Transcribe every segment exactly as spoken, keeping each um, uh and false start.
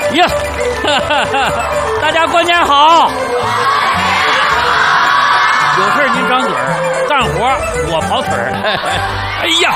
呀，大家过年好！有事您张嘴儿，干活我跑腿儿。哎呀！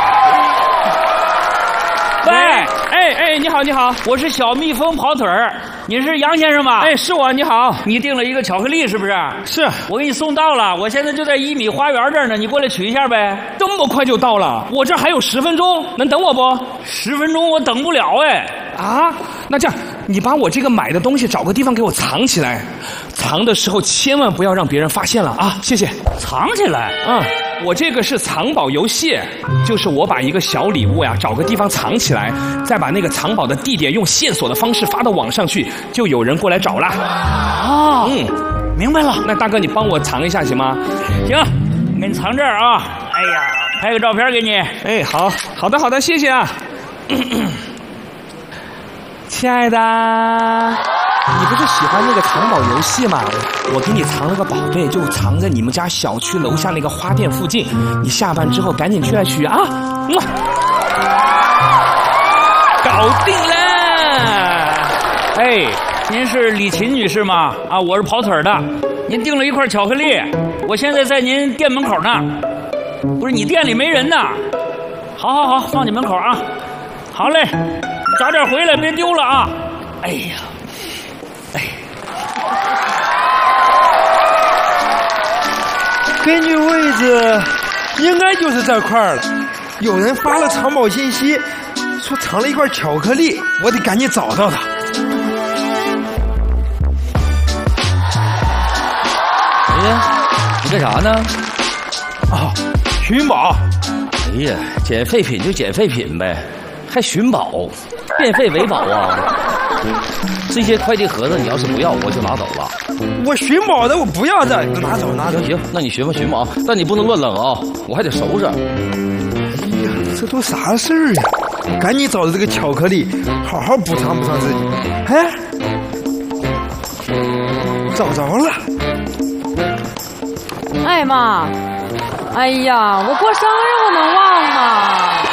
喂，哎哎，你好你好，我是小蜜蜂跑腿儿，你是杨先生吗？ 哎，是我，你好。 你订了一个巧克力是不是？ 是， 我给你送到了，我现在就在一米花园这儿呢，你过来取一下呗。 这么快就到了？我这还有十分钟，能等我不？ 十分钟我等不了哎。 啊，那这样，你把我这个买的东西找个地方给我藏起来，藏的时候千万不要让别人发现了啊！谢谢。 藏起来？ 嗯，我这个是藏宝游戏，就是我把一个小礼物呀找个地方藏起来，再把那个藏宝的地点用线索的方式发到网上去，就有人过来找了。 哦，嗯，明白了。 那大哥你帮我藏一下行吗？ 行，给你藏这儿啊。哎呀，拍个照片给你。 哎，好，好的好的，谢谢啊。亲爱的，你不是喜欢那个藏宝游戏吗？我给你藏了个宝贝，就藏在你们家小区楼下那个花店附近。你下班之后赶紧去来取啊！嗯，搞定了。 哎，您是李琴女士吗？啊，我是跑腿的。您订了一块巧克力，我现在在您店门口呢。不是，你店里没人呢。好好好，放你门口啊。好嘞。早点回来，别丢了啊！哎呀，哎， 根据位置，应该就是这块了。有人发了藏宝信息，说藏了一块巧克力，我得赶紧找到他。 哎呀，你干啥呢？ 啊，寻宝。 哎呀，捡废品就捡废品呗，还寻宝。变废为宝啊！这些快递盒子你要是不要，我就拿走了。 我寻宝的，我不要这，拿走拿走。 行行，那你寻吧寻吧啊，但你不能乱扔啊，我还得收拾。 哎呀，这都啥事儿呀？赶紧找着这个巧克力，好好补偿补偿自己。哎，找着了。 哎妈，哎呀，我过生日我能忘吗？